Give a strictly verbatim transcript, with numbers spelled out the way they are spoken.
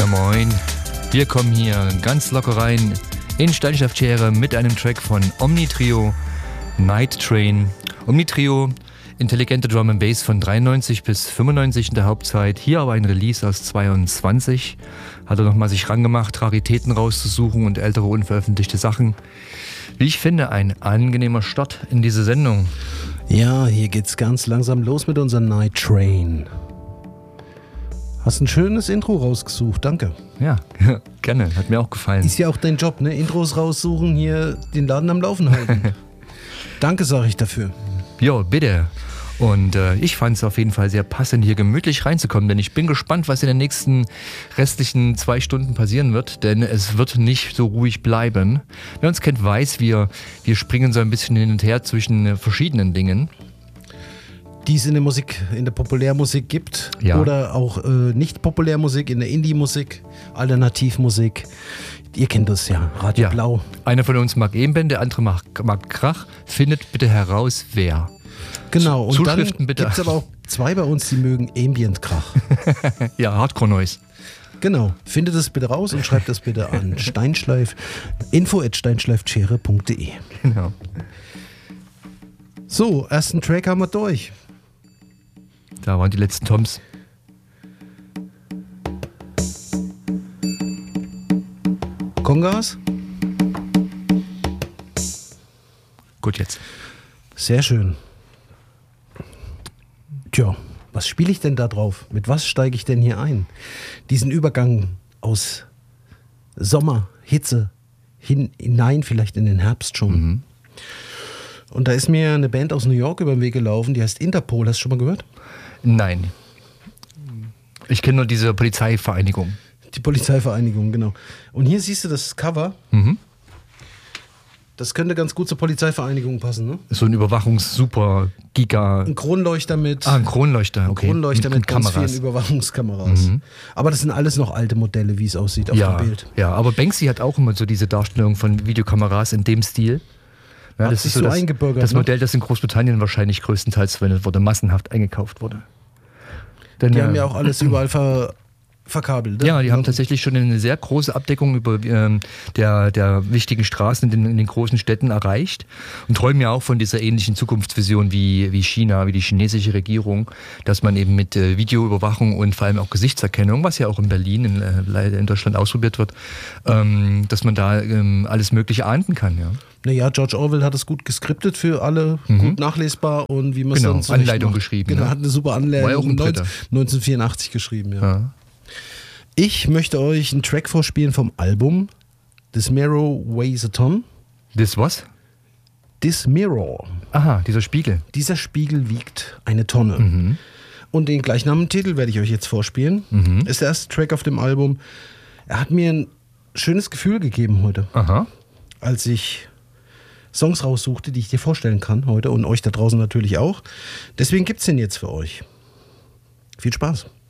Ja moin, wir kommen hier ganz locker rein in Steinschlafchere mit einem Track von Omnitrio, Night Train. Omnitrio, intelligente Drum and Bass von dreiundneunzig bis fünfundneunzig in der Hauptzeit. Hier aber ein Release aus zweiundzwanzig. Hat er nochmal sich rangemacht, Raritäten rauszusuchen und ältere unveröffentlichte Sachen. Wie ich finde, ein angenehmer Start in diese Sendung. Ja, hier geht's ganz langsam los mit unserem Night Train. Hast ein schönes Intro rausgesucht, danke. Ja, gerne, hat mir auch gefallen. Ist ja auch dein Job, ne? Intros raussuchen, hier den Laden am Laufen halten. Danke, sage ich dafür. Jo, bitte. Und äh, ich fand es auf jeden Fall sehr passend, hier gemütlich reinzukommen, denn ich bin gespannt, was in den nächsten restlichen zwei Stunden passieren wird, denn es wird nicht so ruhig bleiben. Wer uns kennt, weiß, wir, wir springen so ein bisschen hin und her zwischen äh, verschiedenen Dingen. Die es in der Musik, in der Populärmusik gibt, ja. Oder auch äh, nicht Populärmusik, in der Indie-Musik, Alternativmusik. Ihr kennt das ja, Radio ja. Blau. Einer von uns mag eben, der andere mag, mag Krach. Findet bitte heraus, wer. Genau, und dann gibt es aber auch zwei bei uns, die mögen Ambient-Krach. Ja, Hardcore-Noise. Genau, findet es bitte raus und schreibt das bitte an Steinschleif, info at steinschleifchere punkt de. Genau. So, ersten Track haben wir durch. Da waren die letzten Toms. Kongas? Gut jetzt. Sehr schön. Tja, was spiele ich denn da drauf? Mit was steige ich denn hier ein? Diesen Übergang aus Sommer, Hitze hin, hinein vielleicht in den Herbst schon. Mhm. Und da ist mir eine Band aus New York über den Weg gelaufen, die heißt Interpol. Hast du schon mal gehört? Nein. Ich kenne nur diese Polizeivereinigung. Die Polizeivereinigung, genau. Und hier siehst du das Cover. Mhm. Das könnte ganz gut zur Polizeivereinigung passen, ne? So ein Überwachungs-Super-Giga... Ein Kronleuchter mit... Ah, ein Kronleuchter, okay. Ein Kronleuchter mit, mit ganz Kameras. vielen Überwachungskameras. Mhm. Aber das sind alles noch alte Modelle, wie es aussieht auf ja, dem Bild. Ja, aber Banksy hat auch immer so diese Darstellung von Videokameras in dem Stil. Ja, hat das sich ist so so das, eingebürgert. Das ne? Modell, das in Großbritannien wahrscheinlich größtenteils verwendet wurde, massenhaft eingekauft wurde. Denn, die äh, haben ja auch alles überall ver... verkabelt. Ne? Ja, die haben tatsächlich schon eine sehr große Abdeckung über ähm, der, der wichtigen Straßen in den, in den großen Städten erreicht und träumen ja auch von dieser ähnlichen Zukunftsvision wie, wie China, wie die chinesische Regierung, dass man eben mit äh, Videoüberwachung und vor allem auch Gesichtserkennung, was ja auch in Berlin, in, äh, leider in Deutschland ausprobiert wird, ähm, dass man da ähm, alles Mögliche ahnden kann. Ja. Naja, George Orwell hat es gut geskriptet für alle, mhm. gut nachlesbar und wie man es genau, sonst Anleitung macht. geschrieben. Genau, ja. hat eine super Anleitung. War ja auch ein Dritter. neunzehnhundertvierundachtzig geschrieben, ja. ja. Ich möchte euch einen Track vorspielen vom Album This Mirror Weighs a Ton. This was? This Mirror. Aha, dieser Spiegel. Dieser Spiegel wiegt eine Tonne. Mhm. Und den gleichnamigen Titel werde ich euch jetzt vorspielen. Mhm. Ist der erste Track auf dem Album. Er hat mir ein schönes Gefühl gegeben heute. Aha. Als ich Songs raussuchte, die ich dir vorstellen kann heute und euch da draußen natürlich auch. Deswegen gibt es den jetzt für euch. Viel Spaß.